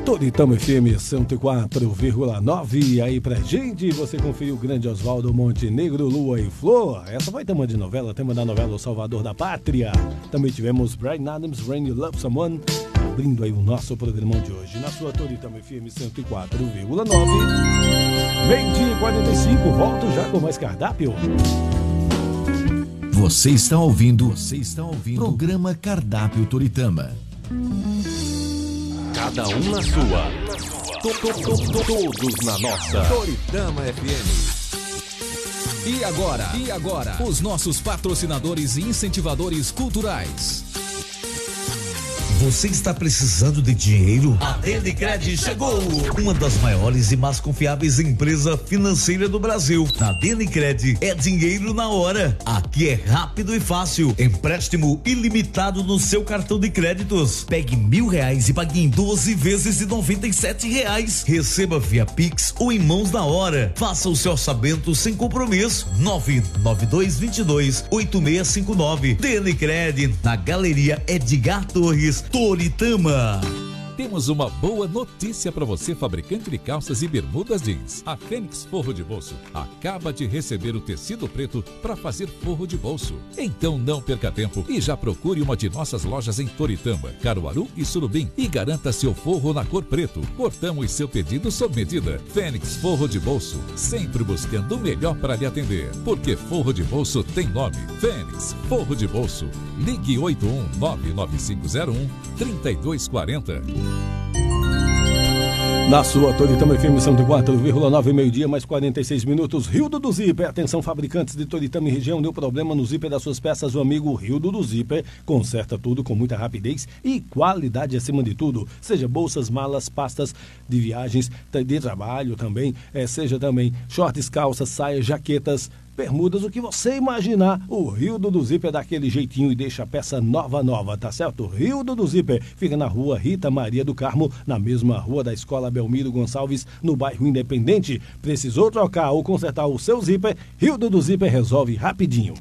Toritama FM 104,9. E aí pra gente, você conferiu o grande Oswaldo Montenegro, Lua e Flor. Essa foi tema de novela, tema da novela O Salvador da Pátria. Também tivemos Bryan Adams, When You Love Someone, abrindo aí o nosso programão de hoje. Na sua Toritama FM 104,9. Meio-dia e 45, volto já com mais cardápio. Você está ouvindo programa Cardápio Toritama. Cada um na sua. Todos na nossa. Toritama FM. E agora, os nossos patrocinadores e incentivadores culturais. Você está precisando de dinheiro? A Denicred chegou! Uma das maiores e mais confiáveis empresas financeiras do Brasil. Na Denicred é dinheiro na hora. Aqui é rápido e fácil. Empréstimo ilimitado no seu cartão de créditos. Pegue R$1.000 e pague em 12 vezes de R$97. Receba via Pix ou em mãos na hora. Faça o seu orçamento sem compromisso. 99222-8659. Denicred, na Galeria Edgar Torres, Toritama. Temos uma boa notícia para você, fabricante de calças e bermudas jeans. A Fênix Forro de Bolso acaba de receber o tecido preto para fazer forro de bolso. Então não perca tempo e já procure uma de nossas lojas em Toritama, Caruaru e Surubim e garanta seu forro na cor preto. Cortamos seu pedido sob medida. Fênix Forro de Bolso, sempre buscando o melhor para lhe atender. Porque forro de bolso tem nome. Fênix Forro de Bolso. Ligue 81-99501-3240. Na sua Toritama FM 104,9, meio-dia, mais 46 minutos. Rildo do Zíper. Atenção, fabricantes de Toritama e região. Deu problema no zíper das suas peças, o amigo Rildo do Zíper conserta tudo com muita rapidez e qualidade acima de tudo. Seja bolsas, malas, pastas de viagens, de trabalho também, seja também shorts, calças, saias, jaquetas, bermudas, o que você imaginar, o Rildo do Zíper dá aquele jeitinho e deixa a peça nova, tá certo? Rildo do Zíper fica na rua Rita Maria do Carmo, na mesma rua da Escola Belmiro Gonçalves, no bairro Independente. Precisou trocar ou consertar o seu zíper? Rildo do Zíper resolve rapidinho.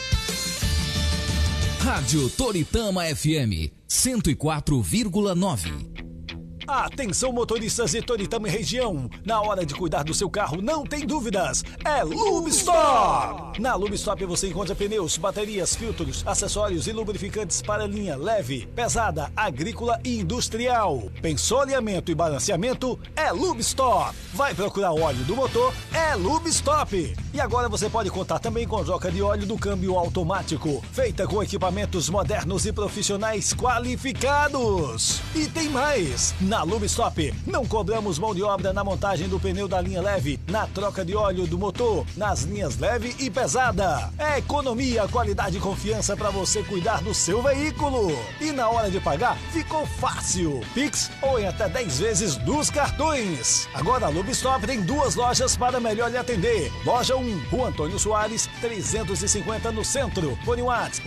Rádio Toritama FM 104,9. Atenção, motoristas de Toritama e região, na hora de cuidar do seu carro não tem dúvidas, é Lubestop! Na Lubestop você encontra pneus, baterias, filtros, acessórios e lubrificantes para linha leve, pesada, agrícola e industrial. Pensou alinhamento e balanceamento? É Lubestop! Vai procurar óleo do motor? É Lubestop! E agora você pode contar também com troca de óleo do câmbio automático, feita com equipamentos modernos e profissionais qualificados. E tem mais! Na Lubestop, não cobramos mão de obra na montagem do pneu da linha leve, na troca de óleo do motor, nas linhas leve e pesada. É economia, qualidade e confiança para você cuidar do seu veículo. E na hora de pagar, ficou fácil. Pix ou em até 10 vezes dos cartões. Agora a Lubestop tem 2 lojas para melhor lhe atender. Loja 1, Rua Antônio Soares, 350 no centro. Fone WhatsApp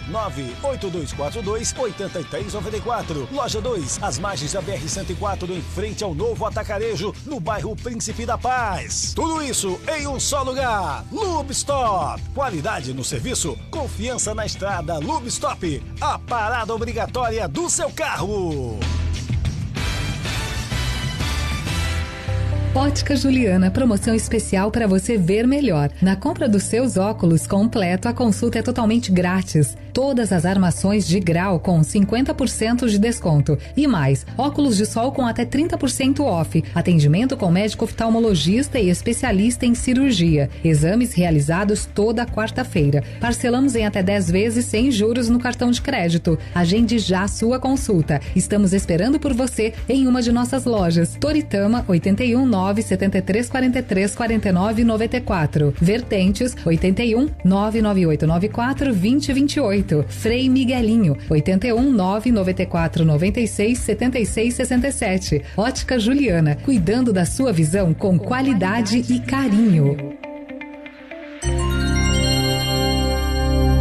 819-8242-8394. Loja 2, às margens da BR-104, em frente ao novo Atacarejo, no bairro Príncipe da Paz. Tudo isso em um só lugar. Lubestop. Qualidade no serviço, confiança na estrada. Lubestop, a parada obrigatória do seu carro. Ótica Juliana, promoção especial para você ver melhor. Na compra dos seus óculos completo, a consulta é totalmente grátis. Todas as armações de grau com 50% de desconto. E mais, óculos de sol com até 30% off. Atendimento com médico oftalmologista e especialista em cirurgia. Exames realizados toda quarta-feira. Parcelamos em até 10 vezes sem juros no cartão de crédito. Agende já a sua consulta. Estamos esperando por você em uma de nossas lojas. Toritama, 81 973 43 49 94. Vertentes, 81 99894 2028. Frei Miguelinho, 81 994 96 76 67. Ótica Juliana, cuidando da sua visão com qualidade e carinho.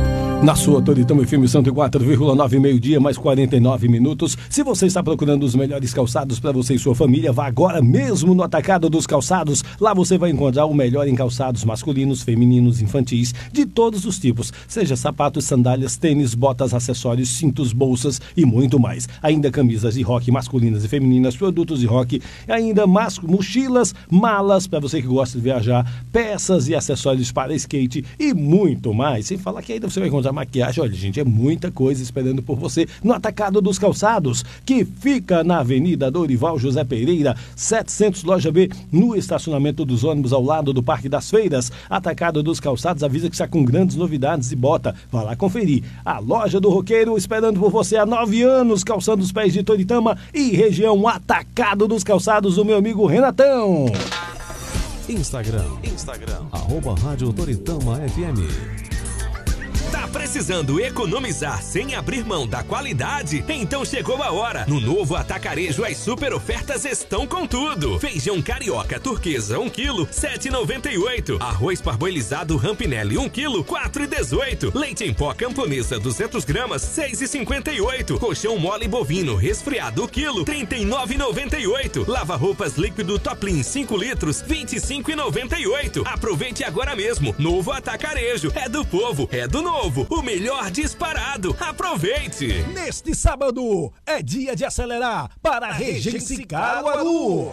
Na sua Toritama FM 104,9, meio-dia, mais 49 minutos. Se você está procurando os melhores calçados para você e sua família, vá agora mesmo no Atacado dos Calçados. Lá você vai encontrar o melhor em calçados masculinos, femininos, infantis, de todos os tipos. Seja sapatos, sandálias, tênis, botas, acessórios, cintos, bolsas e muito mais. Ainda camisas de rock masculinas e femininas, produtos de rock, ainda mochilas, malas para você que gosta de viajar, peças e acessórios para skate e muito mais. Sem falar que ainda você vai encontrar maquiagem. Olha, gente, é muita coisa esperando por você no Atacado dos Calçados, que fica na Avenida Dorival José Pereira, 700, loja B, no estacionamento dos ônibus ao lado do Parque das Feiras. Atacado dos Calçados avisa que está com grandes novidades e bota. Vá lá conferir. A loja do roqueiro esperando por você há 9 anos, calçando os pés de Toritama e região. Atacado dos Calçados, o meu amigo Renatão. Instagram, @Rádio Toritama FM. Tá precisando economizar sem abrir mão da qualidade? Então chegou a hora. No novo Atacarejo as super ofertas estão com tudo. Feijão carioca turquesa 1 kg, 7,98. Arroz parboilizado Rampinelli 1 kg, 4,18. Leite em pó camponesa 200 gramas, 6,58. Colchão mole bovino resfriado 1 kg, 39,98. Lava-roupas líquido Toplin 5 litros, 25,98. Aproveite agora mesmo. Novo Atacarejo. É do povo, é do novo. O melhor disparado. Aproveite! Neste sábado é dia de acelerar para a Regency Caruaru.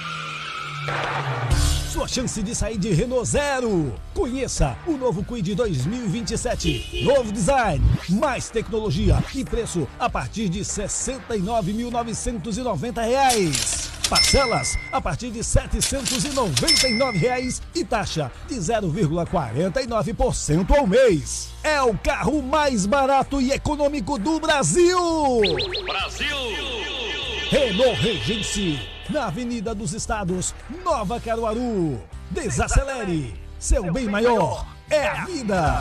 Sua chance de sair de Renault Zero. Conheça o novo Kwid 2027. Novo design, mais tecnologia e preço a partir de R$ 69.990. Parcelas a partir de R$ 799 e taxa de 0,49% ao mês. É o carro mais barato e econômico do Brasil. Renault Regency, na Avenida dos Estados, Nova Caruaru. Desacelere, seu bem maior é a vida.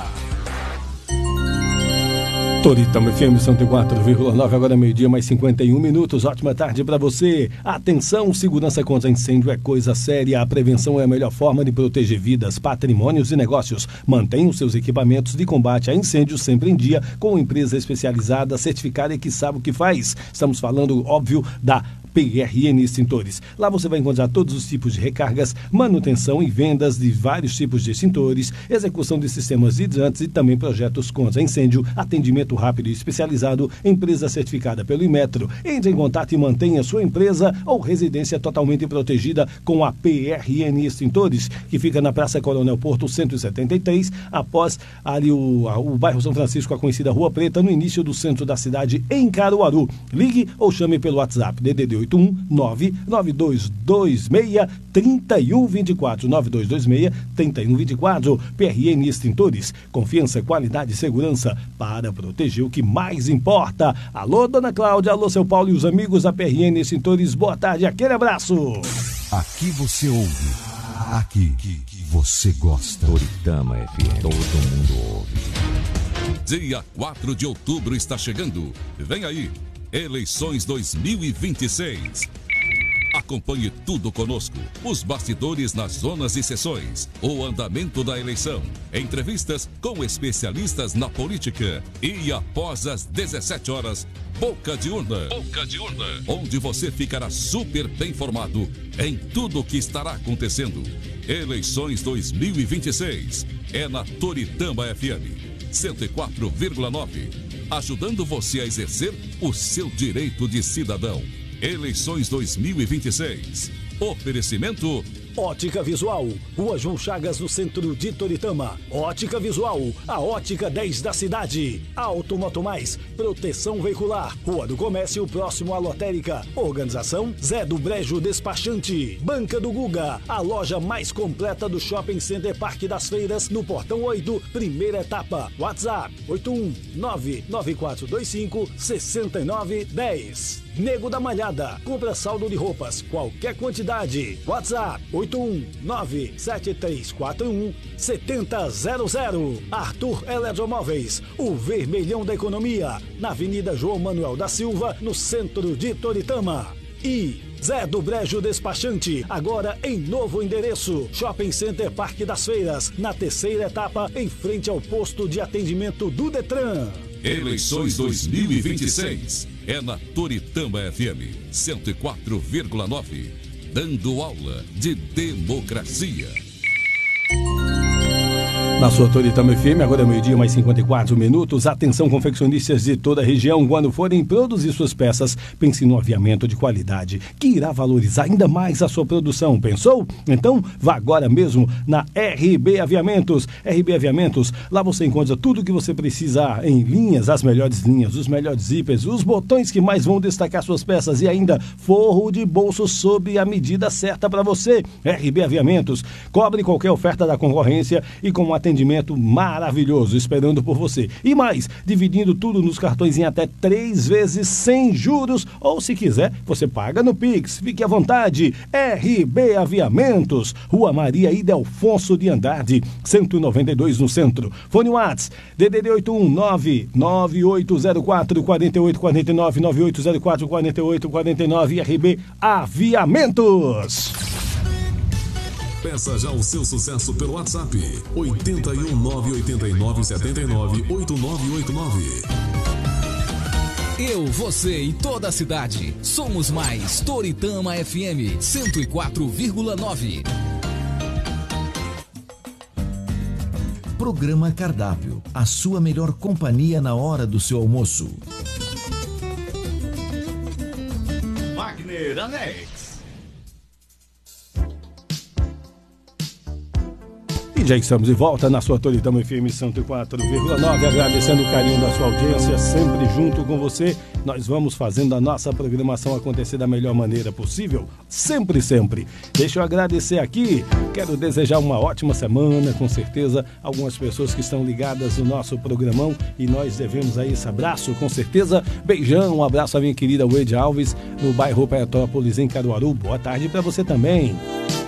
Toritama FM 104,9, agora meio-dia, mais 51 minutos. Ótima tarde para você. Atenção, segurança contra incêndio é coisa séria. A prevenção é a melhor forma de proteger vidas, patrimônios e negócios. Mantenha os seus equipamentos de combate a incêndio sempre em dia com empresa especializada, certificada e que sabe o que faz. Estamos falando, óbvio, da PRN Extintores. Lá você vai encontrar todos os tipos de recargas, manutenção e vendas de vários tipos de extintores, execução de sistemas hidrantes e também projetos contra incêndio, atendimento rápido e especializado, empresa certificada pelo Inmetro. Entre em contato e mantenha sua empresa ou residência totalmente protegida com a PRN Extintores, que fica na Praça Coronel Porto 173, após ali o bairro São Francisco, a conhecida Rua Preta, no início do centro da cidade, em Caruaru. Ligue ou chame pelo WhatsApp DDD 81992263124, 92263124. PRN Extintores, confiança, qualidade e segurança para proteger o que mais importa. Alô, dona Cláudia, alô, seu Paulo e os amigos da PRN Extintores, boa tarde, aquele abraço. Aqui você ouve, aqui você gosta. Toritama FM, todo mundo ouve. Dia 4 de outubro está chegando. Vem aí, Eleições 2026. Acompanhe tudo conosco. Os bastidores nas zonas e sessões, o andamento da eleição, entrevistas com especialistas na política e após as 17 horas, Boca de Urna. Onde você ficará super bem informado em tudo o que estará acontecendo. Eleições 2026 é na Toritama FM 104,9. Ajudando você a exercer o seu direito de cidadão. Eleições 2026. Oferecimento Ótica Visual, Rua João Chagas, no centro de Toritama. Ótica Visual, a ótica 10 da cidade. Automoto Mais, proteção veicular. Rua do Comércio, próximo à lotérica. Organização Zé do Brejo Despachante. Banca do Guga, a loja mais completa do Shopping Center Parque das Feiras, no Portão 8, primeira etapa. WhatsApp 81994256910. Nego da Malhada, compra saldo de roupas, qualquer quantidade. WhatsApp 81973417000. Arthur Eletromóveis, o vermelhão da economia, na Avenida João Manuel da Silva, no centro de Toritama. e Zé do Brejo Despachante, agora em novo endereço. Shopping Center Parque das Feiras, na terceira etapa, em frente ao posto de atendimento do Detran. Eleições 2026 é na Toritama FM 104,9, dando aula de democracia. Na sua Toritama FM, agora é meio-dia, mais 54 minutos. Atenção, confeccionistas de toda a região, quando forem produzir suas peças, pense no aviamento de qualidade, que irá valorizar ainda mais a sua produção. Pensou? Então, vá agora mesmo na RB Aviamentos. RB Aviamentos, lá você encontra tudo o que você precisa em linhas, as melhores linhas, os melhores zíperes, os botões que mais vão destacar suas peças e ainda forro de bolso sob a medida certa para você. RB Aviamentos, cobre qualquer oferta da concorrência e com um atendimento maravilhoso esperando por você. E mais, dividindo tudo nos cartões em até 3 vezes sem juros, ou se quiser, você paga no Pix. Fique à vontade. RB Aviamentos, Rua Maria Idelfonso de Andrade, 192 no centro. Fone WhatsApp, DDD 819-9804-4849, 9804-4849, RB Aviamentos. Peça já o seu sucesso pelo WhatsApp 81 989 79 8989. Eu, você e toda a cidade somos mais Toritama FM 104,9. Programa Cardápio, a sua melhor companhia na hora do seu almoço. Wagner Anex. E já estamos de volta na sua Toritama FM 104,9, agradecendo o carinho da sua audiência, sempre junto com você. Nós vamos fazendo a nossa programação acontecer da melhor maneira possível, sempre, sempre. Deixa eu agradecer aqui, quero desejar uma ótima semana, com certeza, algumas pessoas que estão ligadas no nosso programão e nós devemos aí esse abraço, com certeza. Beijão, um abraço à minha querida Wade Alves, no bairro Petrópolis, em Caruaru. Boa tarde para você também.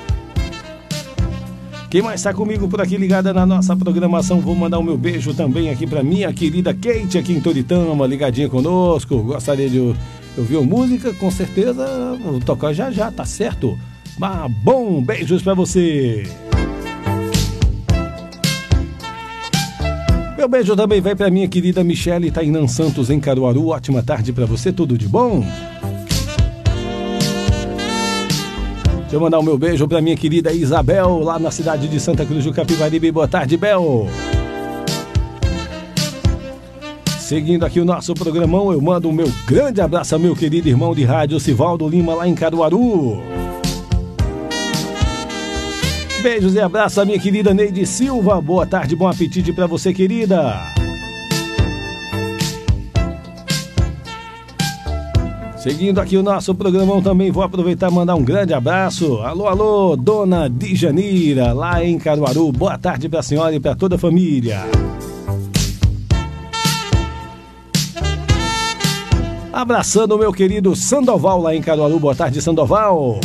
Quem mais está comigo por aqui ligada na nossa programação? Vou mandar o meu beijo também aqui para minha querida Kate aqui em Toritama, ligadinha conosco. Gostaria de ouvir música, com certeza vou tocar já, tá certo? Mas bom, beijos para você. Meu beijo também vai para minha querida Michele Tainan Santos em Caruaru. Ótima tarde para você, tudo de bom? Deixa eu mandar o meu beijo para minha querida Isabel, lá na cidade de Santa Cruz do Capibaribe. Boa tarde, Bel. Seguindo aqui o nosso programão, eu mando o meu grande abraço ao meu querido irmão de rádio, Sivaldo Lima, lá em Caruaru. Beijos e abraços à minha querida Neide Silva. Boa tarde, bom apetite para você, querida. Seguindo aqui o nosso programão também, vou aproveitar e mandar um grande abraço. Alô, dona Dijanira, lá em Caruaru. Boa tarde para a senhora e para toda a família. Abraçando o meu querido Sandoval, lá em Caruaru. Boa tarde, Sandoval.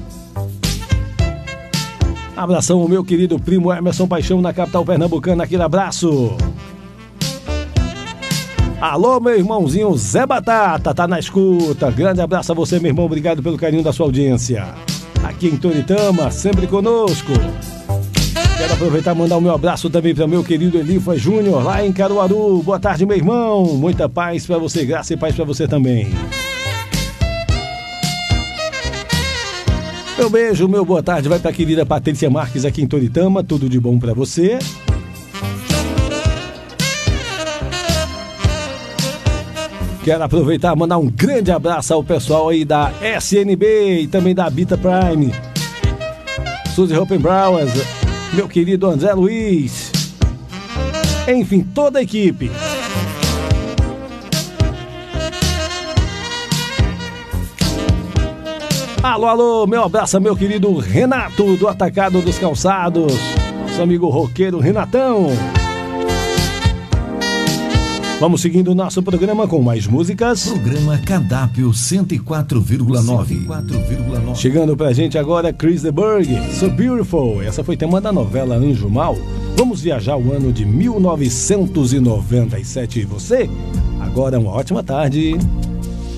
Abração ao meu querido primo Emerson Paixão, na capital pernambucana. Aquele abraço. Alô, meu irmãozinho Zé Batata, tá na escuta. Grande abraço a você, meu irmão. Obrigado pelo carinho da sua audiência. Aqui em Toritama, sempre conosco. Quero aproveitar e mandar o meu abraço também para meu querido Elifa Júnior, lá em Caruaru. Boa tarde, meu irmão. Muita paz para você, graça e paz para você também. Meu beijo, meu boa tarde vai para a querida Patrícia Marques aqui em Toritama. Tudo de bom para você. Quero aproveitar e mandar um grande abraço ao pessoal aí da SNB e também da Bita Prime. Suzy Hoppenbrauers, meu querido André Luiz. Enfim, toda a equipe. Alô, meu abraço ao meu querido Renato do Atacado dos Calçados. Nosso amigo roqueiro Renatão. Vamos seguindo o nosso programa com mais músicas. Programa Cardápio 104,9. Chegando pra gente agora, Chris de Burgh, So Beautiful. Essa foi tema da novela Anjo Mal. Vamos viajar ao ano de 1997. E você? Agora uma ótima tarde.